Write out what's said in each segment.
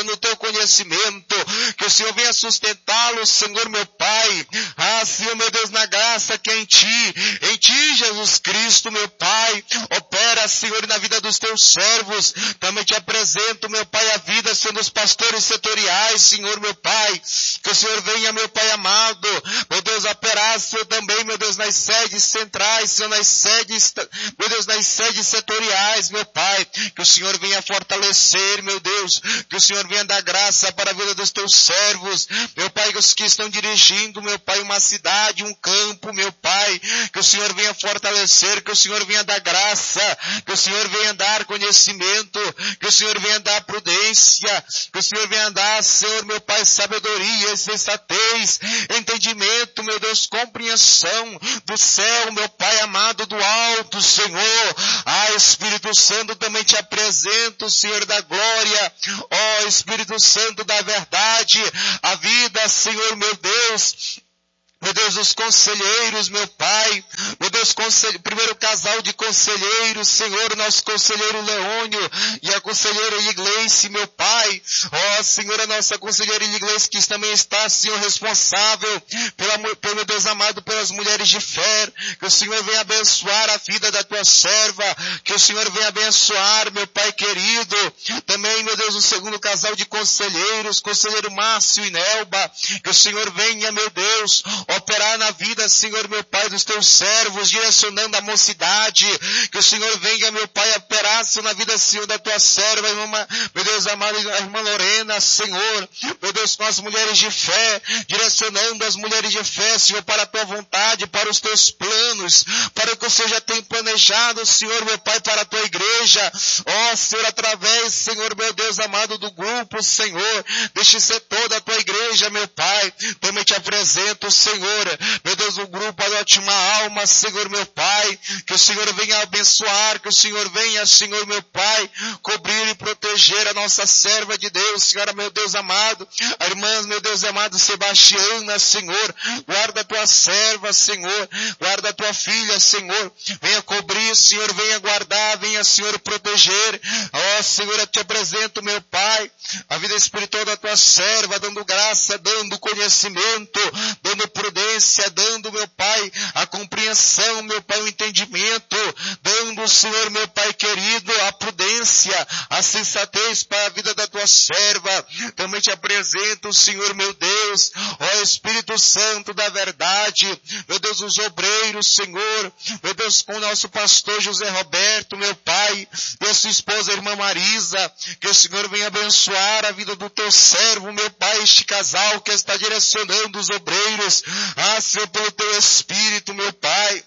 graça, no teu conhecimento, que o Senhor venha sustentá-los, Senhor meu Pai, Senhor meu Deus, na graça que é em Ti, Jesus Cristo, meu Pai, opera, Senhor, na vida dos Teus servos. Também Te apresento, meu Pai, a vida, Senhor, dos pastores setoriais, Senhor meu Pai, que o Senhor venha, meu Pai amado, meu Deus, operar, Senhor, também, meu Deus, nas sedes centrais, Senhor, nas sedes, meu Deus, nas sedes setoriais, meu Pai, que o Senhor venha fortalecer, meu Deus, que o Senhor venha dar graça para a vida dos Teus servos, meu Pai, que os que estão dirigindo, meu Pai, uma cidade, um campo, meu Pai, que o Senhor venha fortalecer, que o Senhor venha dar graça, que o Senhor venha dar conhecimento, que o Senhor venha dar prudência, que o Senhor venha dar, Senhor, meu Pai, sabedoria, sensatez, entendimento, meu Deus, compreensão do céu, meu Pai amado, do alto, Senhor. Espírito Santo, também Te apresento, Senhor da glória, Espírito Santo da verdade, a vida, Senhor, meu Deus, os conselheiros, meu Pai, meu Deus, primeiro casal de conselheiros, Senhor, o nosso conselheiro Leônio e a conselheira Iglesias, meu Pai, Senhor, a nossa conselheira Iglesias, que também está, Senhor, responsável pelo meu Deus amado, pelas mulheres de fé, que o Senhor venha abençoar a vida da Tua serva, que o Senhor venha abençoar, meu Pai querido, também, meu Deus, o segundo casal de conselheiros, conselheiro Márcio e Nelba, que o Senhor venha, meu Deus, operar na vida, Senhor, meu Pai, dos Teus servos, direcionando a mocidade, que o Senhor venha, meu Pai, operar, Senhor, na vida, Senhor, da Tua serva, meu Deus amado, a irmã Lorena, Senhor, meu Deus, com as mulheres de fé, direcionando as mulheres de fé, Senhor, para a Tua vontade, para os Teus planos, para o que o Senhor já tem planejado, Senhor, meu Pai, para a Tua igreja, Senhor, através, Senhor, meu Deus amado, do grupo, Senhor, deixe ser toda a Tua igreja, meu Pai, também Te apresento, Senhor, meu Deus, o grupo Adote uma Alma, Senhor, meu Pai, que o Senhor venha abençoar, que o Senhor venha, Senhor, meu Pai, cobrir e proteger a nossa serva de Deus, Senhora, meu Deus amado, a irmã, meu Deus amado, Sebastiana, Senhor, guarda a Tua serva, Senhor, guarda a Tua filha, Senhor, venha cobrir, Senhor, venha guardar, venha, Senhor, proteger, Senhor, eu Te apresento, meu Pai, a vida espiritual da Tua serva, dando graça, dando conhecimento, dando prudência, dando, meu Pai, a compreensão, meu Pai, o entendimento, dando, Senhor, meu Pai querido, a prudência, a sensatez para a vida da Tua serva. Também Te apresento, Senhor, meu Deus, Espírito Santo da verdade, meu Deus, os obreiros, Senhor, meu Deus, com o nosso pastor José Roberto, meu Pai, e a sua esposa, a irmã Marisa, que o Senhor venha abençoar a vida do Teu servo, meu Pai, este casal que está direcionando os obreiros, Senhor, pelo Teu Espírito, meu Pai,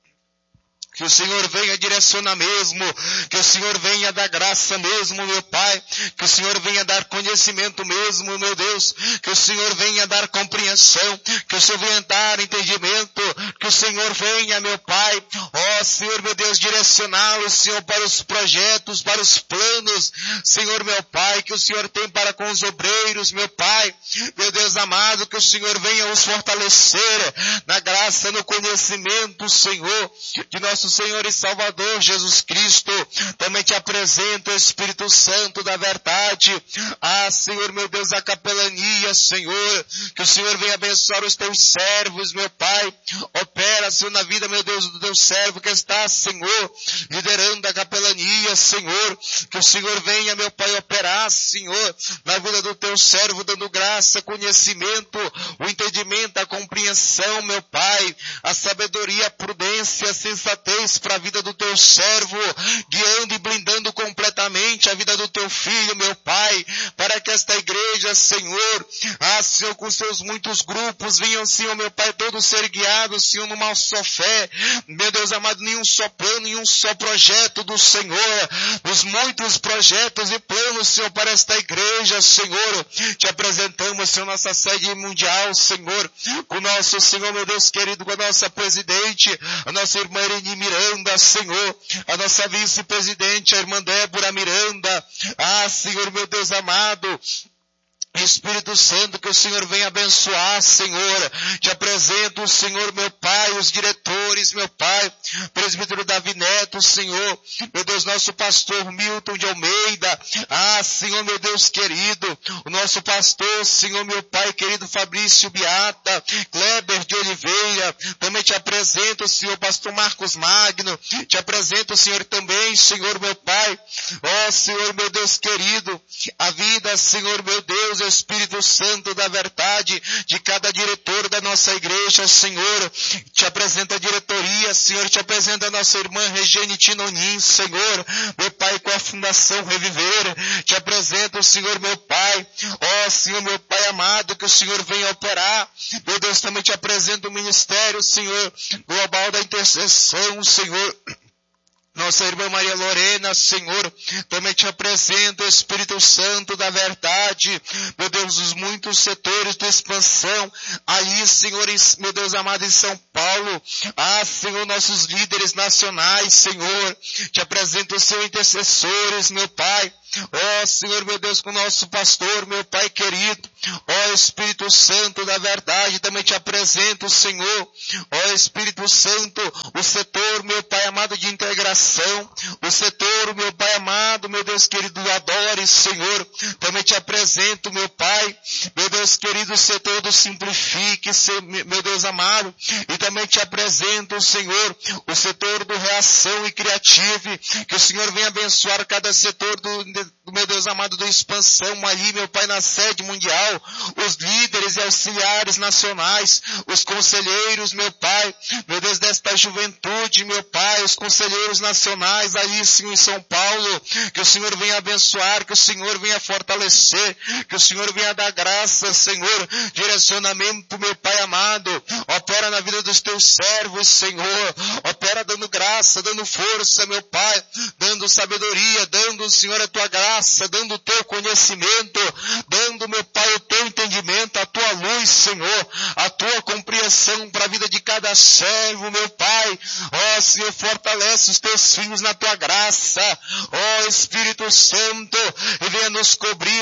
que o Senhor venha direcionar mesmo, que o Senhor venha dar graça mesmo, meu Pai, que o Senhor venha dar conhecimento mesmo, meu Deus, que o Senhor venha dar compreensão, que o Senhor venha dar entendimento, que o Senhor venha, meu Pai, Senhor, meu Deus, direcioná-los, Senhor, para os projetos, para os planos, Senhor, meu Pai, que o Senhor tem para com os obreiros, meu Pai, meu Deus amado, que o Senhor venha os fortalecer na graça, no conhecimento, Senhor, de nosso Senhor e Salvador Jesus Cristo. Também Te apresento, Espírito Santo da verdade, Senhor, meu Deus, a capelania, Senhor, que o Senhor venha abençoar os Teus servos, meu Pai, opera, Senhor, na vida, meu Deus, do Teu servo que está, Senhor, liderando a capelania, Senhor, que o Senhor venha, meu Pai, operar, Senhor, na vida do Teu servo, dando graça, conhecimento, o entendimento, a compreensão, meu Pai, a sabedoria, a prudência, a sensatez para a vida do Teu servo, guiando e blindando completamente a vida do Teu filho, meu Pai, para que esta igreja, Senhor, Senhor, com seus muitos grupos, venham, Senhor, meu Pai, todos ser guiados, Senhor, numa só fé, meu Deus amado, nenhum só plano, nenhum só projeto do Senhor, os muitos projetos e planos, Senhor, para esta igreja, Senhor, Te apresentamos, Senhor, nossa sede mundial, Senhor, com o nosso, Senhor, meu Deus querido, com a nossa presidente, a nossa irmã Irene Miranda, Senhor, a nossa vice-presidente, a irmã Débora Miranda, Senhor, meu Deus amado, Espírito Santo, que o Senhor venha abençoar, Senhor. Te apresento, Senhor, meu Pai, os diretores, meu Pai, presbítero Davi Neto, Senhor, meu Deus, nosso pastor Milton de Almeida, Senhor, meu Deus querido, o nosso pastor, Senhor, meu Pai querido, Fabrício Beata, Kleber de Oliveira, também te apresento, Senhor, pastor Marcos Magno, te apresento, Senhor, também, Senhor, meu Pai, Senhor, meu Deus querido, a vida, Senhor, meu Deus, Espírito Santo da verdade, de cada diretor da nossa igreja, Senhor, te apresenta a diretoria, Senhor, te apresenta a nossa irmã Regiane Tinonim, Senhor, meu Pai, com a Fundação Reviver, te apresento, Senhor, meu Pai, Senhor, meu Pai amado, que o Senhor venha operar, meu Deus, também te apresento o ministério, Senhor, global da intercessão, Senhor, nossa irmã Maria Lorena, Senhor, também te apresento, Espírito Santo da verdade, meu Deus, os muitos setores de expansão, aí, Senhor, meu Deus amado, em São Paulo, Senhor, nossos líderes nacionais, Senhor, te apresento os seus intercessores, meu Pai, Senhor, meu Deus, com o nosso pastor, meu Pai querido, Espírito Santo da verdade, também te apresento, Senhor, Espírito Santo, o setor, meu Pai amado, de integração, o setor, meu Pai amado, meu Deus querido, adore, Senhor, também te apresento, meu Pai, meu Deus querido, o setor do Simplifique, meu Deus amado, e também te apresento, Senhor, o setor do Reação e Criative, que o Senhor venha abençoar cada setor do meu Deus amado, do expansão ali, meu Pai, na sede mundial, os líderes e auxiliares nacionais, os conselheiros, meu Pai, meu Deus, desta juventude, meu Pai, os conselheiros nacionais ali, Senhor, em São Paulo, que o Senhor venha abençoar, que o Senhor venha fortalecer, que o Senhor venha dar graça, Senhor, direcionamento, meu Pai amado, opera na vida dos teus servos, Senhor, opera dando graça, dando força, meu Pai, dando sabedoria, dando, Senhor, a tua graça, dando o teu conhecimento, dando, meu Pai, o teu entendimento, a tua luz, Senhor, a tua compreensão para a vida de cada servo, meu Pai. Senhor, fortalece os teus filhos na tua graça. Espírito Santo, e venha nos cobrir